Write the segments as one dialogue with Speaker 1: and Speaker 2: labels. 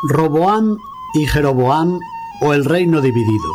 Speaker 1: Roboam y Jeroboam, o el reino dividido.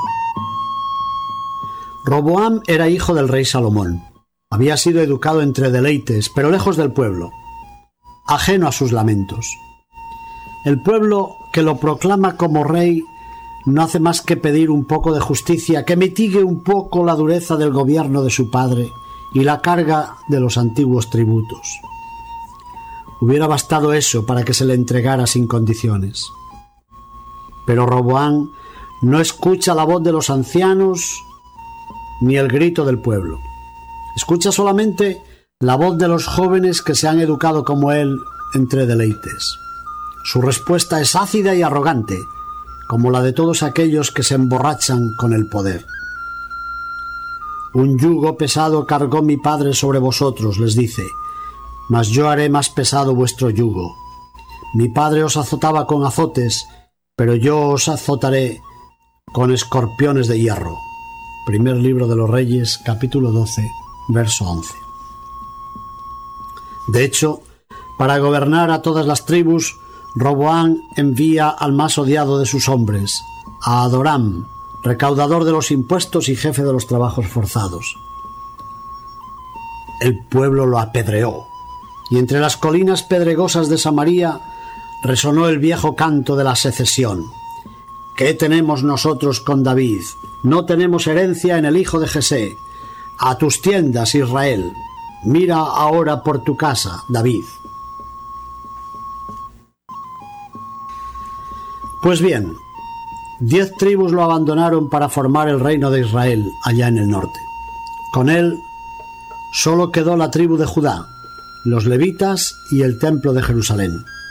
Speaker 1: Roboam era hijo del rey Salomón. Había sido educado entre deleites, pero lejos del pueblo, ajeno a sus lamentos. El pueblo que lo proclama como rey no hace más que pedir un poco de justicia, que mitigue un poco la dureza del gobierno de su padre y la carga de los antiguos tributos. Hubiera bastado eso para que se le entregara sin condiciones. Pero Roboam no escucha la voz de los ancianos ni el grito del pueblo. Escucha solamente la voz de los jóvenes que se han educado como él entre deleites. Su respuesta es ácida y arrogante, como la de todos aquellos que se emborrachan con el poder. Un yugo pesado cargó mi padre sobre vosotros, les dice, mas yo haré más pesado vuestro yugo. Mi padre os azotaba con azotes, pero yo os azotaré con escorpiones de hierro. Primer libro de los Reyes, capítulo 12, verso 11. De hecho, para gobernar a todas las tribus, Roboam envía al más odiado de sus hombres, a Adoram, recaudador de los impuestos y jefe de los trabajos forzados. El pueblo lo apedreó, y entre las colinas pedregosas de Samaria resonó el viejo canto de la secesión. ¿Qué tenemos nosotros con David? No tenemos herencia en el hijo de Jesé. A tus tiendas, Israel. Mira ahora por tu casa, David. Pues bien, 10 tribus lo abandonaron para formar el reino de Israel allá en el norte. Con él solo quedó la tribu de Judá, los levitas y el templo de Jerusalén.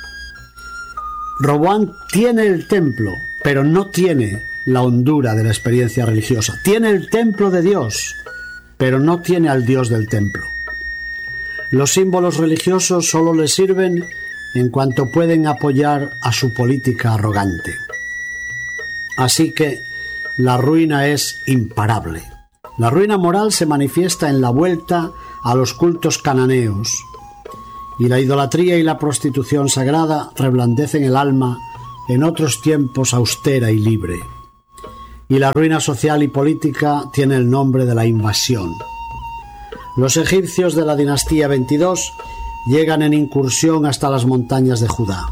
Speaker 1: Roboam tiene el templo, pero no tiene la hondura de la experiencia religiosa. Tiene el templo de Dios, pero no tiene al Dios del templo. Los símbolos religiosos solo le sirven en cuanto pueden apoyar a su política arrogante. Así que la ruina es imparable. La ruina moral se manifiesta en la vuelta a los cultos cananeos, y la idolatría y la prostitución sagrada reblandecen el alma en otros tiempos austera y libre. Y la ruina social y política tiene el nombre de la invasión. Los egipcios de la dinastía 22 llegan en incursión hasta las montañas de Judá.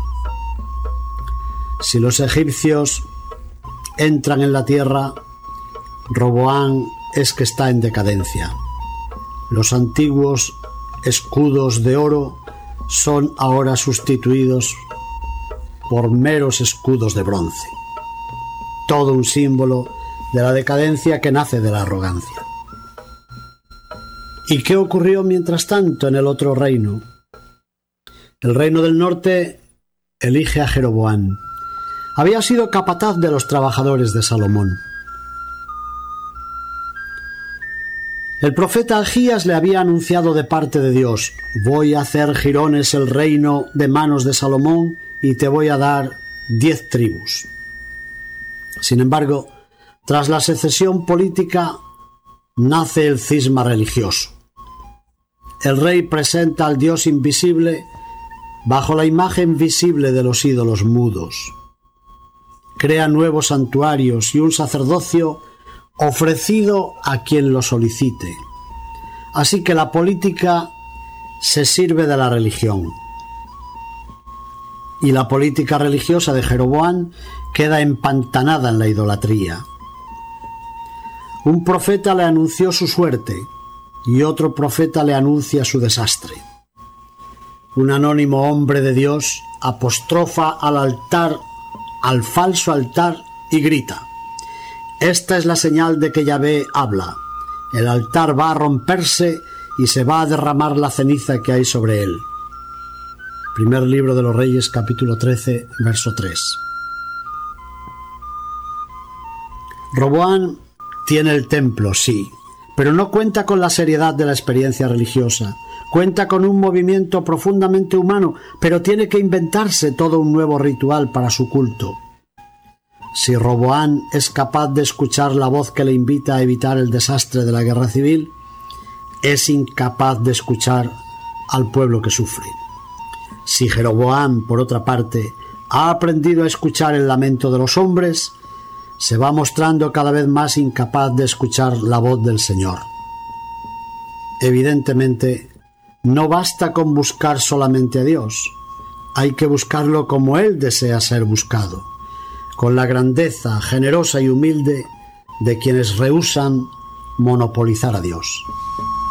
Speaker 1: Si los egipcios entran en la tierra, Roboam es que está en decadencia. Los antiguos escudos de oro son ahora sustituidos por meros escudos de bronce. Todo un símbolo de la decadencia que nace de la arrogancia. ¿Y qué ocurrió mientras tanto en el otro reino? El reino del norte elige a Jeroboam. Había sido capataz de los trabajadores de Salomón. El profeta Agías le había anunciado de parte de Dios: voy a hacer jirones el reino de manos de Salomón y te voy a dar 10 tribus. Sin embargo, tras la secesión política nace el cisma religioso. El rey presenta al Dios invisible bajo la imagen visible de los ídolos mudos. Crea nuevos santuarios y un sacerdocio ofrecido a quien lo solicite. Así que la política se sirve de la religión. Y la política religiosa de Jeroboam queda empantanada en la idolatría. Un profeta le anunció su suerte y otro profeta le anuncia su desastre. Un anónimo hombre de Dios apostrofa al altar, al falso altar, y grita: esta es la señal de que Yahvé habla. El altar va a romperse y se va a derramar la ceniza que hay sobre él. Primer libro de los Reyes, capítulo 13, verso 3. Roboam tiene el templo, sí, pero no cuenta con la seriedad de la experiencia religiosa. Cuenta con un movimiento profundamente humano, pero tiene que inventarse todo un nuevo ritual para su culto. Si Roboam es capaz de escuchar la voz que le invita a evitar el desastre de la guerra civil, es incapaz de escuchar al pueblo que sufre. Si Jeroboam, por otra parte, ha aprendido a escuchar el lamento de los hombres, se va mostrando cada vez más incapaz de escuchar la voz del Señor. Evidentemente, no basta con buscar solamente a Dios, hay que buscarlo como Él desea ser buscado, con la grandeza generosa y humilde de quienes rehúsan monopolizar a Dios.